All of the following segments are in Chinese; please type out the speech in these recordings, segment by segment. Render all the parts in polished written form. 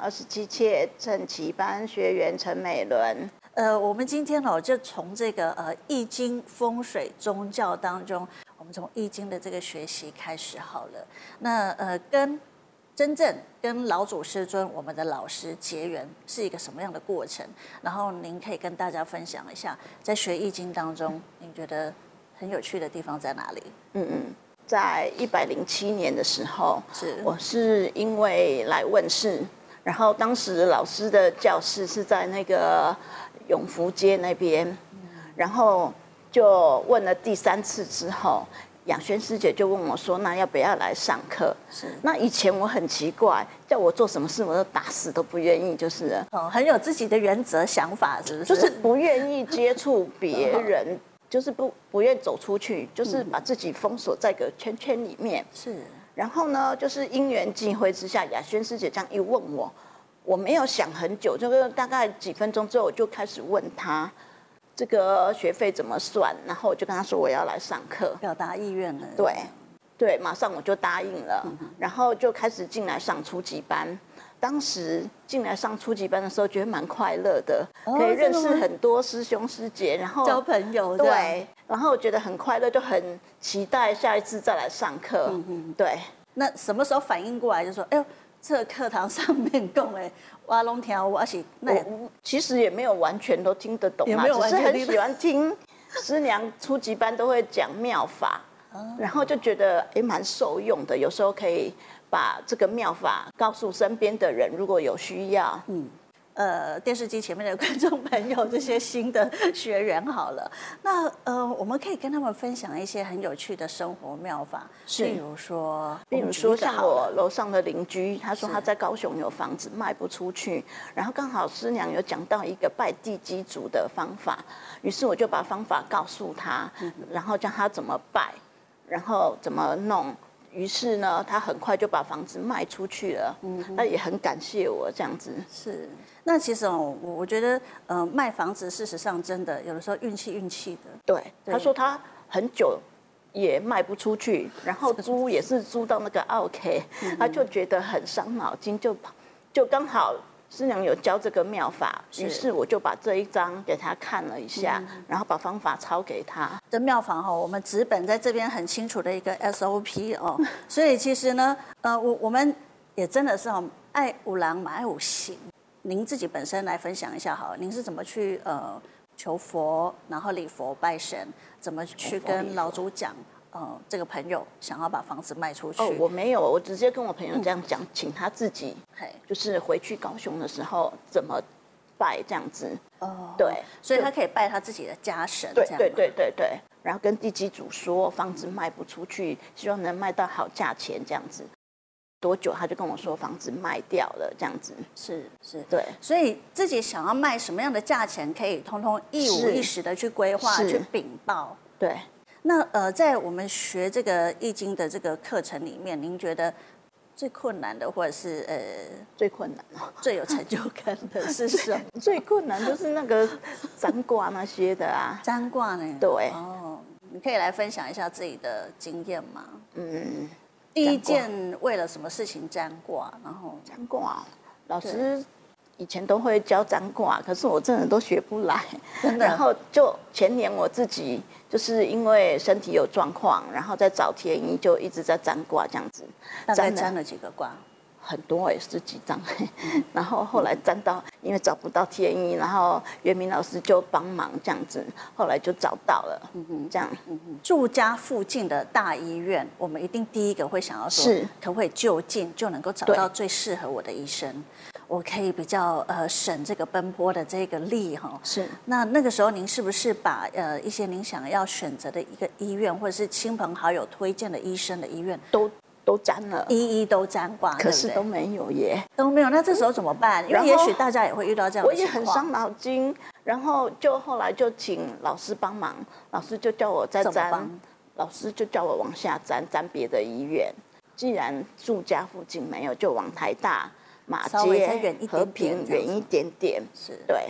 27切正奇班学员陈美伦。 我们今天就从这个易经风水宗教当中，我们从易经的这个学习开始好了。那真正跟老祖师尊我们的老师结缘是一个什么样的过程？然后您可以跟大家分享一下，在学易经当中，您觉得很有趣的地方在哪里？ 在107年的时候，我是因为来问世，然后当时老师的教室是在那个永福街那边，然后就问了第3次之后，雅轩师姐就问我说：“那要不要来上课？”那以前我很奇怪，叫我做什么事我都打死都不愿意，就是了很有自己的原则想法，是不是？ 就是不愿意接触别人。就是不愿走出去，就是把自己封锁在个圈圈里面。 是。 然后呢，就是因缘际会之下，雅轩师姐这样一问我，我没有想很久，就是大概几分钟之后，我就开始问她这个学费怎么算，然后我就跟她说我要来上课， 表达意愿了。 对，马上我就答应了，然后就开始进来上初级班。当时进来上初级班的时候，觉得蛮快乐的，可以认识很多师兄师姐，然后交朋友。 对，然后觉得很快乐，就很期待下一次再来上课。对。 那什么时候反应过来，就说，哎呦，这个课堂上面讲的，我拢听，我是那其实也没有完全都听得懂啊，只是很喜欢听师娘初级班都会讲妙法，然后就觉得蛮受用的，有时候可以把这个妙法告诉身边的人，如果有需要。 电视机前面的观众朋友，这些新的学员好了，那我们可以跟他们分享一些很有趣的生活妙法，比如说像我楼上的邻居，他说他在高雄有房子卖不出去，然后刚好师娘有讲到一个拜地基主的方法，于是我就把方法告诉他，然后教他怎么拜，然后怎么弄。于是呢，他很快就把房子卖出去了。他也很感谢我这样子。 是，那其实我觉得，卖房子事实上真的有的时候运气的。 对，他说他很久也卖不出去，然后租也是租到那个OK，他就觉得很伤脑筋，就刚好。师娘有教这个妙法，于是我就把这一章给他看了一下，然后把方法抄给他。 这妙法我们纸本在这边很清楚的一个 SOP 所以其实呢，我们也真的是爱有人嘛爱有行。您自己本身来分享一下好了，您是怎么去求佛，然后礼佛拜神，怎么去跟老祖讲？这个朋友想要把房子卖出去。 我没有，我直接跟我朋友这样讲，请他自己，就是回去高雄的时候怎么拜这样子。对， 所以他可以拜他自己的家神。 对，然后跟地基主说房子卖不出去，希望能卖到好价钱这样子。多久他就跟我说房子卖掉了这样子。 是， 对， 所以自己想要卖什么样的价钱，可以通通一五一十的去规划、去禀报。 对。 那在我们学这个易经的这个课程里面，您觉得最困难的，或者是最困难最有成就感的是什么？ 最困难就是那个占卦那些的啊。 占卦呢？ 对。 你可以来分享一下自己的经验吗？第一件为了什么事情占卦？然后占卦，老师以前都会教占卦，可是我真的都学不来。 真的。 然后就前年我自己就是因为身体有状况，然后在找天医，就一直在占卦这样子。 大概占了几个卦？ 很多10几张。然后后来占到，因为找不到天医，然后袁明老师就帮忙这样子，后来就找到了。这样。 住家附近的大医院，我们一定第一个会想要说，可不可以就近就能够找到最适合我的医生？我可以比较省这个奔波的这个力哈。 是。 那个时候您是不是把一些您想要选择的一个医院，或者是亲朋好友推荐的医生的医院都占了， 一都占卦， 可是都没有耶， 都没有。那这时候怎么办？因为也许大家也会遇到这样的情况。 我也很伤脑筋，然后后来就请老师帮忙，老师就叫我再占，老师就叫我往下占别的医院。既然住家附近没有，就往台大、马街、和平远一点点。 是。 对，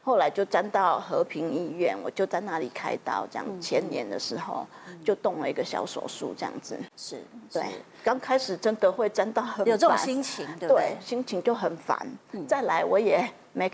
后来就沾到和平医院，我就在那里开刀，这样前年的时候就动了一个小手术，这样子。 是， 对，刚开始真的会沾到很烦， 有这种心情，对不对？ 对，心情就很烦。再来，我也没